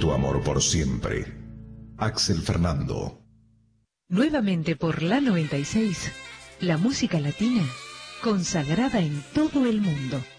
tu amor por siempre. Axel Fernando. Nuevamente por la 96, la música latina consagrada en todo el mundo.